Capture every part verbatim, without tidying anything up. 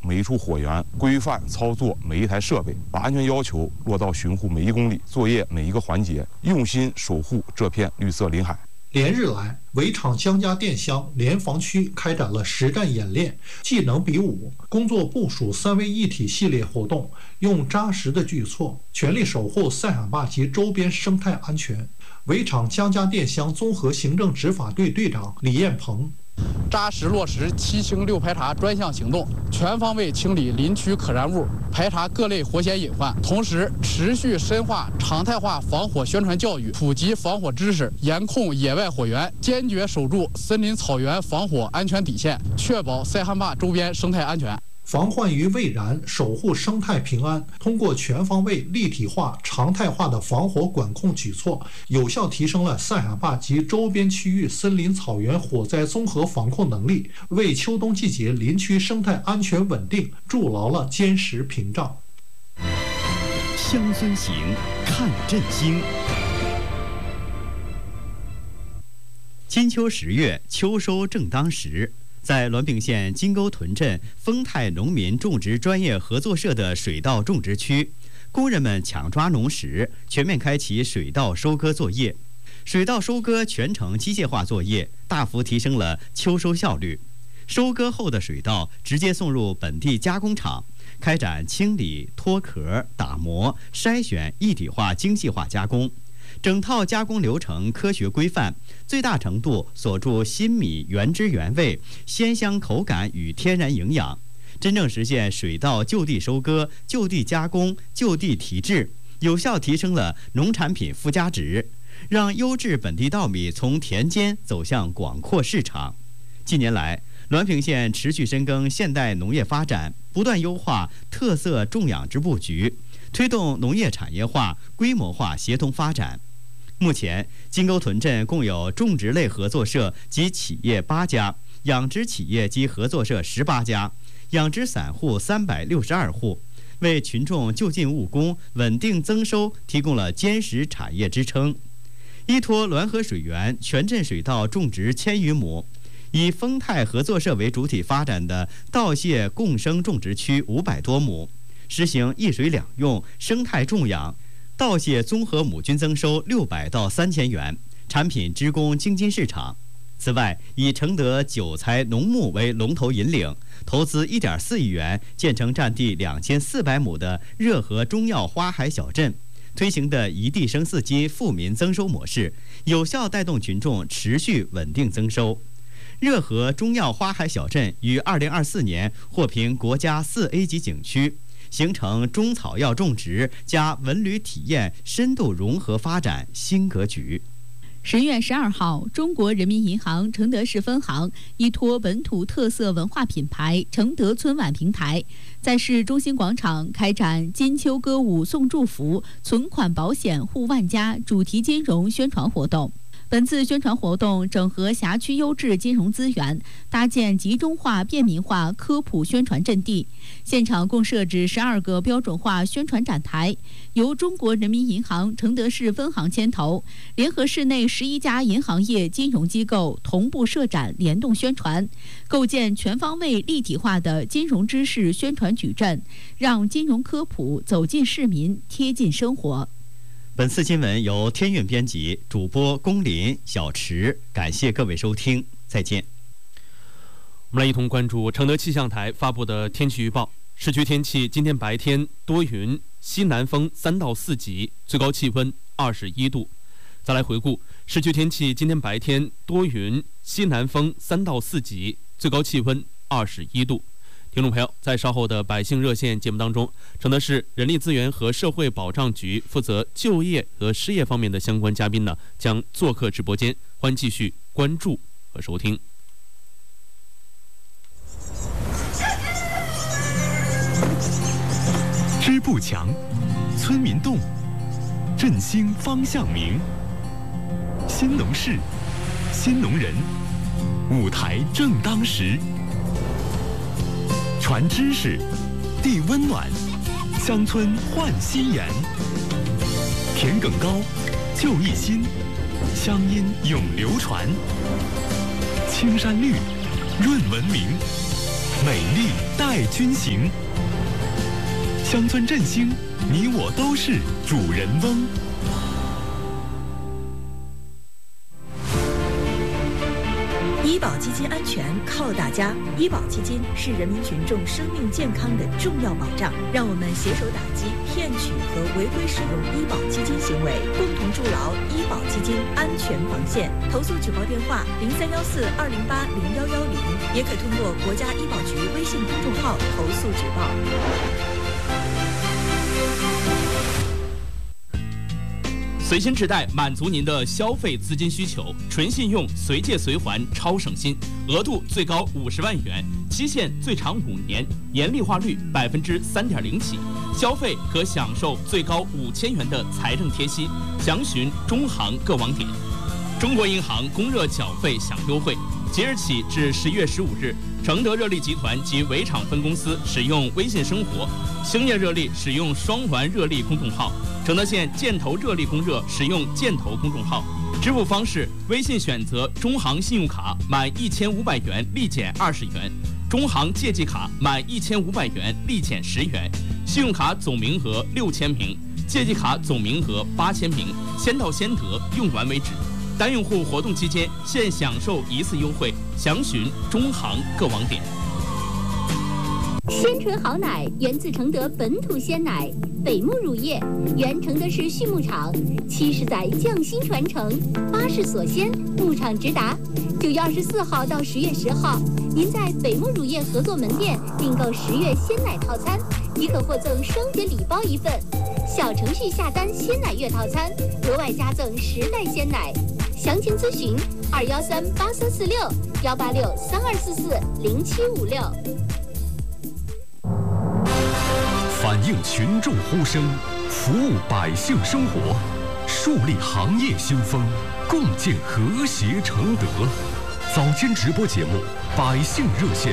每一处火源，规范操作每一台设备，把安全要求落到巡护每一公里、作业每一个环节，用心守护这片绿色林海。 连日来，围场江家店乡联防区开展了实战演练、技能比武、工作部署三位一体系列活动，用扎实的举措全力守护塞罕坝及周边生态安全。围场江家店乡综合行政执法队队长李彦鹏。 扎实落实七清六排查专项行动，全方位清理林区可燃物，排查各类火险隐患，同时持续深化常态化防火宣传教育，普及防火知识，严控野外火源，坚决守住森林草原防火安全底线，确保塞罕坝周边生态安全。 防患于未然，守护生态平安。通过全方位、立体化、常态化的防火管控举措，有效提升了塞罕坝及周边区域森林草原火灾综合防控能力，为秋冬季节林区生态安全稳定筑牢了坚实屏障。 乡村行，看振兴。金秋十月，秋收正当时。在滦平县金沟屯镇丰泰农民种植专业合作社的水稻种植区，工人们抢抓农时，全面开启水稻收割作业。水稻收割全程机械化作业，大幅提升了秋收效率。收割后的水稻直接送入本地加工厂，开展清理、脱壳、打磨、筛选一体化精细化加工。整套加工流程科学规范，最大程度锁住新米原汁原味、鲜香口感与天然营养，真正实现水稻就地收割、就地加工、就地提质，有效提升了农产品附加值，让优质本地稻米从田间走向广阔市场。近年来，滦平县持续深耕现代农业发展，不断优化特色种养殖布局，推动农业产业化、规模化协同发展。目前，金沟屯镇共有种植类合作社及企业八家，养殖企业及合作社十八家，养殖散户三百六十二户，为群众就近务工、稳定增收提供了坚实产业支撑。依托滦河水源，全镇水稻种植千余亩。以丰泰合作社为主体发展的稻蟹共生种植区五百多亩，实行一水两用、生态种养。稻蟹综合亩均增收六百到三千元，产品直供京津市场。此外，以承德韭菜农牧为龙头引领，投资一点四亿元建成占地两千四百亩的热河中药花海小镇，推行的一地生四金富民增收模式，有效带动群众持续稳定增收。热河中药花海小镇于二零二四年获评国家四 A 级景区。形成中草药种植加文旅体验深度融合发展新格局。 十月十二号，中国人民银行承德市分行依托本土特色文化品牌承德春晚平台，在市中心广场开展金秋歌舞送祝福、存款保险护万家主题金融宣传活动。本次宣传活动整合辖区优质金融资源，搭建集中化、便民化科普宣传阵地。现场共设置十二个标准化宣传展台，由中国人民银行承德市分行牵头，联合市内十一家银行业金融机构同步设展，联动宣传，构建全方位立体化的金融知识宣传矩阵，让金融科普走进市民，贴近生活。 本次新闻由天韵编辑，主播龚林、小池，感谢各位收听，再见。 我们来一同关注承德气象台发布的天气预报。市区天气：今天白天多云，西南风三到四级，最高气温二十一度。再来回顾市区天气：今天白天多云，西南风三到四级，最高气温二十一度。听众朋友，在稍后的百姓热线节目当中，承德市人力资源和社会保障局负责就业和失业方面的相关嘉宾呢，将做客直播间，欢迎继续关注和收听。 支部强，村民动，振兴方向明。新农事，新农人，舞台正当时。传知识，递温暖，乡村焕新颜。田埂高，就一心，乡音永流传。青山绿，润文明， 美丽带军行。乡村振兴，你我都是主人翁。 医保基金安全靠大家，医保基金是人民群众生命健康的重要保障。让我们携手打击骗取和违规使用医保基金行为，共同筑牢医保基金安全防线。投诉举报电话零三幺四二零八零幺幺零，也可通过国家医保局微信公众号投诉举报。 随心智贷满足您的消费资金需求，纯信用，随借随还，超省心，额度最高五十万元，期限最长五年，年利化率百分之三点零起，消费可享受最高五千元的财政贴息。详询中行各网点。中国银行供热缴费享优惠，即日起至十月十五日，承德热力集团及围厂分公司使用微信生活，兴业热力使用双环热力公众号，承德县建投热力供热使用建投公众号。支付方式：微信选择中行信用卡，满一千五百元立减二十元；中行借记卡满一千五百元立减十元。信用卡总名额六千名，借记卡总名额八千名，先到先得，用完为止。单用户活动期间现享受一次优惠，详询中行各网点。 鲜纯好奶源自承德本土鲜奶，北牧乳业原承德市畜牧场，七十载匠心传承，八世所鲜，牧场直达。九月二十四号到十月十号，您在北牧乳业合作门店订购十月鲜奶套餐，即可获赠双节礼包一份。小程序下单鲜奶月套餐，额外加赠十袋鲜奶。详情咨询二幺三八三四六幺八六三二四四零七五六。 反映群众呼声，服务百姓生活，树立行业新风，共建和谐承德。早间直播节目《百姓热线》。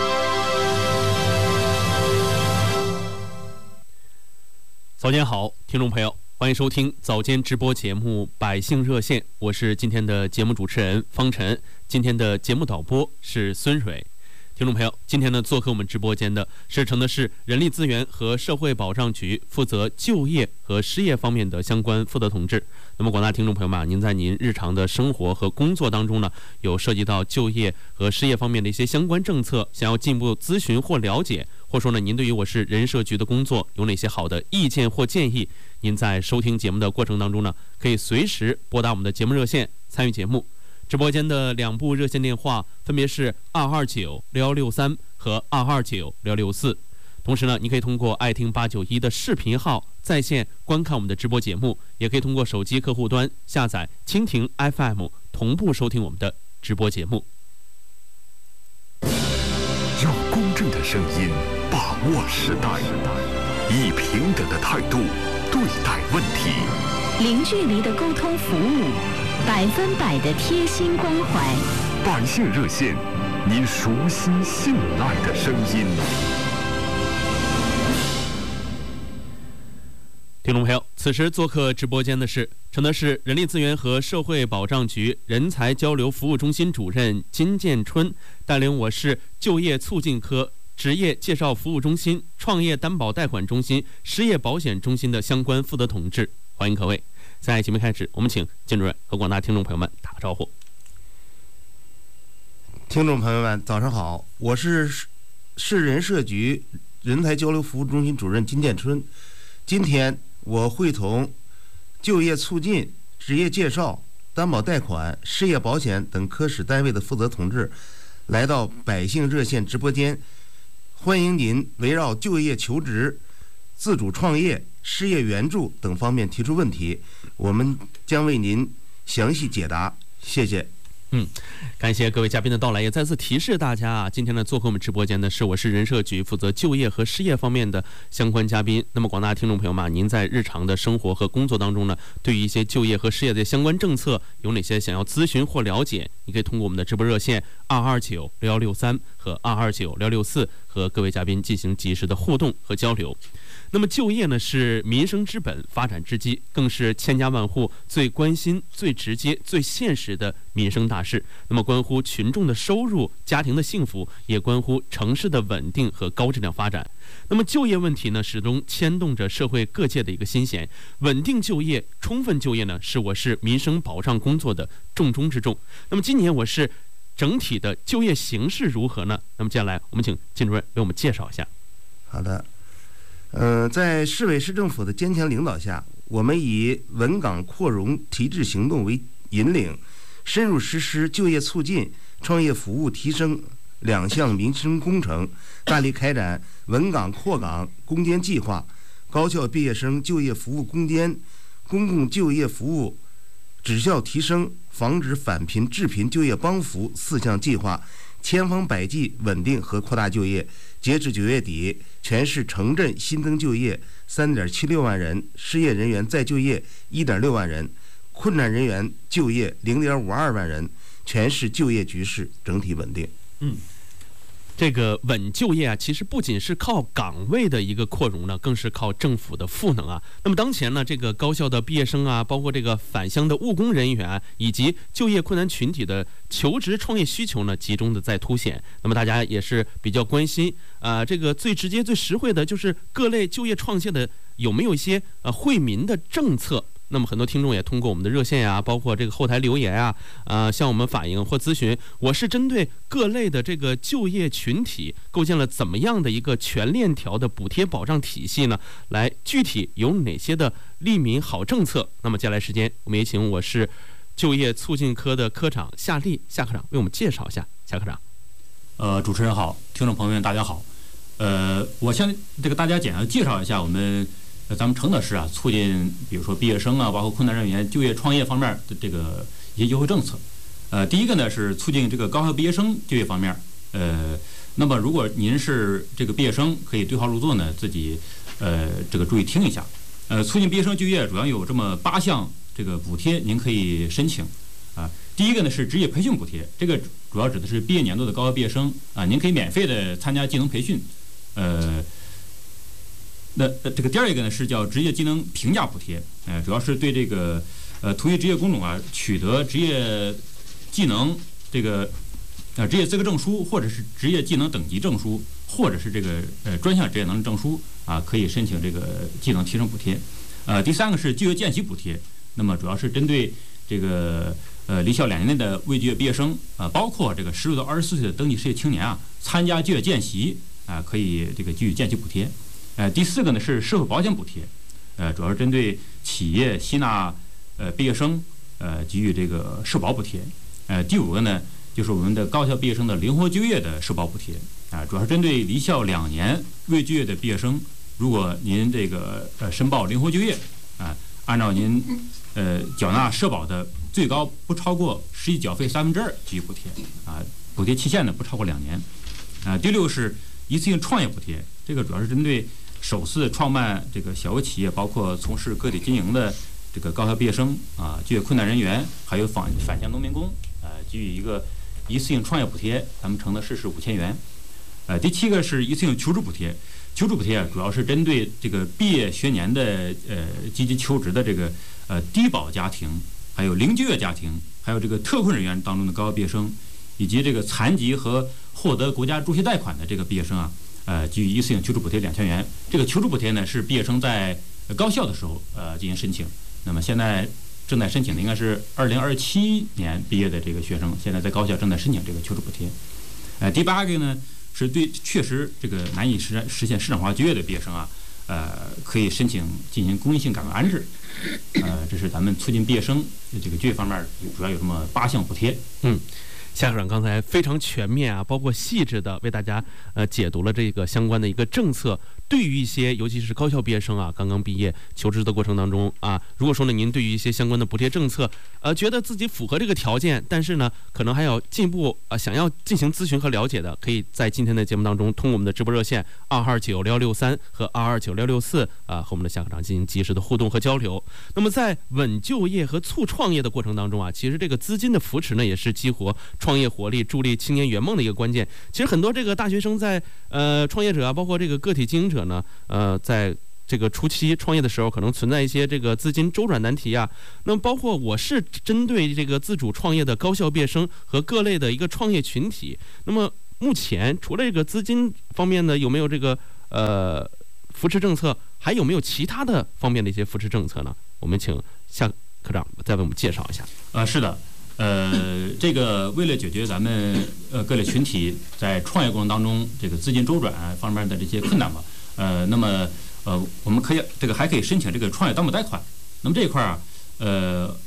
早间好，听众朋友，欢迎收听早间直播节目《百姓热线》，我是今天的节目主持人方晨，今天的节目导播是孙蕊。听众朋友，今天呢，做客我们直播间的是承德市人力资源和社会保障局负责就业和失业方面的相关负责同志。那么，广大听众朋友们，您在您日常的生活和工作当中呢，有涉及到就业和失业方面的一些相关政策，想要进一步咨询或了解，或者说呢，您对于我市人社局的工作有哪些好的意见或建议？您在收听节目的过程当中呢，可以随时拨打我们的节目热线参与节目。直播间的两部热线电话分别是二二九六幺六三和二二九六六四。同时呢，你可以通过爱听八九一的视频号在线观看我们的直播节目，也可以通过手机客户端下载蜻蜓 F M 同步收听我们的直播节目。 用公正的声音把握时代，以平等的态度对待问题， 零距离的沟通服务，百分百的贴心关怀。 百姓热线，您熟悉信赖的声音。 听众朋友，此时做客直播间的是承德市人力资源和社会保障局人才交流服务中心主任金建春，带领我市就业促进科、职业介绍服务中心、创业担保贷款中心、失业保险中心的相关负责同志，欢迎各位。在节目开始，我们请金主任和广大听众朋友们打个招呼。 听众朋友们，早上好，我是市人社局人才交流服务中心主任金建春。今天我会同就业促进、职业介绍、担保贷款、失业保险等科室单位的负责同志，来到百姓热线直播间，欢迎您围绕就业求职、自主创业、失业援助等方面提出问题，我们将为您详细解答。谢谢。 嗯，感谢各位嘉宾的到来，也再次提示大家啊，今天呢做客我们直播间的是我市人社局负责就业和失业方面的相关嘉宾。那么广大听众朋友们，您在日常的生活和工作当中呢，对于一些就业和失业的相关政策有哪些想要咨询或了解？ 你可以通过我们的直播热线二二九六幺六三和二二九六幺六四和各位嘉宾进行及时的互动和交流。那么就业呢是民生之本、发展之基，更是千家万户最关心、最直接、最现实的民生大事。那么关乎群众的收入、家庭的幸福，也关乎城市的稳定和高质量发展。那么就业问题呢，始终牵动着社会各界的一个心弦。稳定就业、充分就业呢，是我市民生保障工作的重中之重。那么今年我市整体的就业形势如何呢？那么接下来我们请金主任为我们介绍一下。 好的。呃，在市委市政府的坚强领导下，我们以稳岗扩容提质行动为引领，深入实施就业促进、创业服务提升两项民生工程，大力开展稳岗扩岗攻坚计划、高校毕业生就业服务攻坚、公共就业服务质效提升、防止返贫致贫就业帮扶四项计划，千方百计稳定和扩大就业。截至九月底，全市城镇新增就业三点七六万人，失业人员再就业一点六万人，困难人员就业零点五二万人，全市就业局势整体稳定。 嗯。这个稳就业啊，其实不仅是靠岗位的一个扩容呢，更是靠政府的赋能啊。那么当前呢，这个高校的毕业生啊，包括这个返乡的务工人员啊，以及就业困难群体的求职创业需求呢，集中的在凸显。那么大家也是比较关心啊、呃，这个最直接、最实惠的就是各类就业创新的有没有一些呃惠民的政策。那么很多听众也通过我们的热线呀、啊，包括这个后台留言啊，呃，向我们反映或咨询。我是针对各类的这个就业群体，构建了怎么样的一个全链条的补贴保障体系呢？来，具体有哪些的利民好政策？那么接下来时间，我们也请我市就业促进科的科长夏丽夏科长为我们介绍一下。夏科长， 呃，主持人好，听众朋友们大家好。呃，我先这个大家简单介绍一下我们。呃，咱们承德市啊，促进比如说毕业生啊，包括困难人员就业创业方面的这个一些优惠政策。呃，第一个呢是促进这个高校毕业生就业方面。呃，那么如果您是这个毕业生，可以对号入座呢，自己呃这个注意听一下。呃，促进毕业生就业主要有这么八项这个补贴，您可以申请啊。第一个呢是职业培训补贴，这个主要指的是毕业年度的高校毕业生啊，您可以免费的参加技能培训。呃。那这个第二个呢是叫职业技能评价补贴，呃，主要是对这个呃同一职业工种啊取得职业技能这个呃职业资格证书，或者是职业技能等级证书，或者是这个呃专项职业能力证书啊，可以申请这个技能提升补贴。呃，第三个是就业见习补贴，那么主要是针对这个呃离校两年内的未就业毕业生啊，包括这个十六到二十四岁的登记失业青年啊，参加就业见习啊，可以这个给予见习补贴。呃，第四个呢是社会保险补贴，呃，主要是针对企业吸纳呃毕业生，呃，给予这个社保补贴。呃，第五个呢就是我们的高校毕业生的灵活就业的社保补贴，啊、呃，主要是针对离校两年未就业的毕业生，如果您这个呃申报灵活就业，啊、呃，按照您呃缴纳社保的最高不超过实际缴费三分之二给予补贴，啊、呃，补贴期限呢不超过两年。啊、呃，第六是一次性创业补贴，这个主要是针对首次创办这个小微企业，包括从事个体经营的这个高校毕业生啊，就业困难人员，还有返返乡农民工，呃，给予一个一次性创业补贴，咱们承德市是五千元。呃，第七个是一次性求职补贴，求职补贴啊，主要是针对这个毕业学年的呃积极求职的这个呃低保家庭，还有零就业家庭，还有这个特困人员当中的高校毕业生，以及这个残疾和获得国家助学贷款的这个毕业生啊。呃，给予一次性求职补贴两千元。这个求职补贴呢，是毕业生在高校的时候呃进行申请。那么现在正在申请的应该是二零二七年毕业的这个学生，现在在高校正在申请这个求职补贴。呃，第八个呢，是对确实这个难以实实现市场化就业的毕业生啊，呃，可以申请进行公益性岗位安置。呃，这是咱们促进毕业生这个就业方面主要有这么八项补贴。 嗯。夏科长刚才非常全面啊，包括细致的为大家呃解读了这个相关的一个政策对于一些尤其是高校毕业生啊，刚刚毕业求职的过程当中啊，如果说呢您对于一些相关的补贴政策，呃，觉得自己符合这个条件，但是呢可能还要进一步啊、呃、想要进行咨询和了解的，可以在今天的节目当中通过我们的直播热线二二九六六三和二二九六六四啊和我们的夏科长进行及时的互动和交流。那么在稳就业和促创业的过程当中啊，其实这个资金的扶持呢也是激活创业活力、助力青年圆梦的一个关键。其实很多这个大学生在呃创业者啊，包括这个个体经营者呢，呃，在这个初期创业的时候，可能存在一些这个资金周转难题啊。那么包括我是针对这个自主创业的高校毕业生和各类的一个创业群体。那么目前除了这个资金方面呢，有没有这个呃扶持政策，还有没有其他的方面的一些扶持政策呢？我们请夏科长再为我们介绍一下。 啊、呃，是的。呃，这个为了解决咱们呃各类群体在创业过程当中这个资金周转方面的这些困难吧，呃，那么呃我们可以这个还可以申请这个创业担保贷款。那么这一块儿啊，呃，